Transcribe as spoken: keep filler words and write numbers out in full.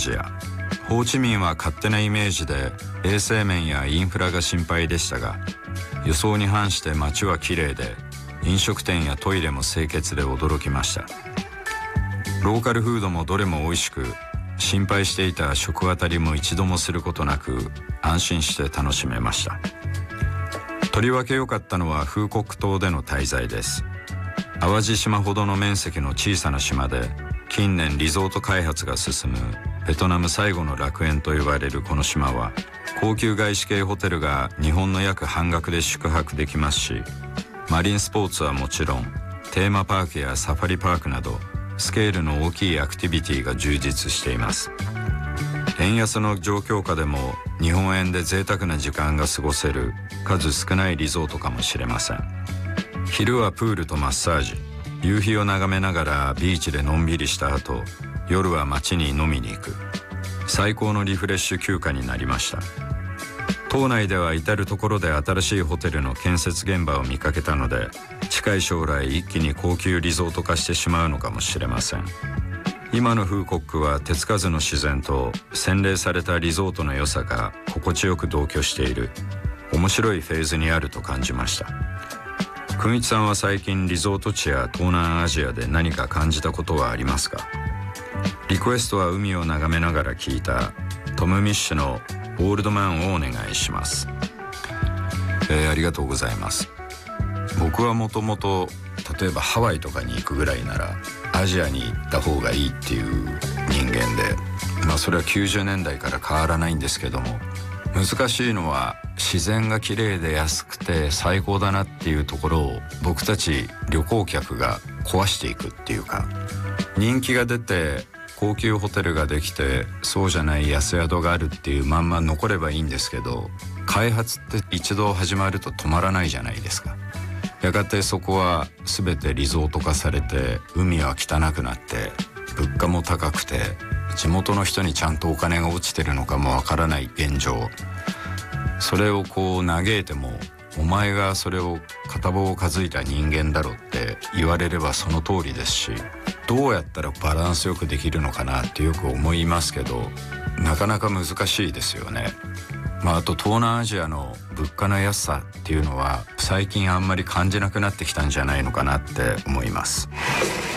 ジア。ホーチミンは勝手なイメージで衛生面やインフラが心配でしたが、予想に反して街はきれいで、飲食店やトイレも清潔で驚きました。ローカルフードもどれも美味しく、心配していた食あたりも一度もすることなく安心して楽しめました。とりわけ良かったのはフーコック島での滞在です。淡路島ほどの面積の小さな島で、近年リゾート開発が進むベトナム最後の楽園と呼ばれるこの島は、高級外資系ホテルが日本の約半額で宿泊できますし、マリンスポーツはもちろんテーマパークやサファリパークなどスケールの大きいアクティビティが充実しています。円安の状況下でも日本円で贅沢な時間が過ごせる数少ないリゾートかもしれません。昼はプールとマッサージ、夕日を眺めながらビーチでのんびりした後、夜は街に飲みに行く、最高のリフレッシュ休暇になりました。島内では至る所で新しいホテルの建設現場を見かけたので、近い将来一気に高級リゾート化してしまうのかもしれません。今のフーコックは手つかずの自然と洗練されたリゾートの良さが心地よく同居している面白いフェーズにあると感じました。くんいちさんは最近リゾート地や東南アジアで何か感じたことはありますか？リクエストは海を眺めながら聞いたトム・ミッシュのオールドマンをお願いします。えー、ありがとうございます。僕はもともと例えばハワイとかに行くぐらいならアジアに行った方がいいっていう人間で、まあそれはきゅうじゅうねんだいから変わらないんですけども、難しいのは自然が綺麗で安くて最高だなっていうところを僕たち旅行客が壊していくっていうか、人気が出て高級ホテルができてそうじゃない安宿があるっていうまんま残ればいいんですけど、開発って一度始まると止まらないじゃないですか。やがてそこは全てリゾート化されて、海は汚くなって物価も高くて、地元の人にちゃんとお金が落ちてるのかもわからない現状、それをこう嘆いても、お前がそれを片棒を担いだ人間だろって言われればその通りですし、どうやったらバランスよくできるのかなってよく思いますけど、なかなか難しいですよね。まあ、あと東南アジアの物価の安さっていうのは最近あんまり感じなくなってきたんじゃないのかなって思います。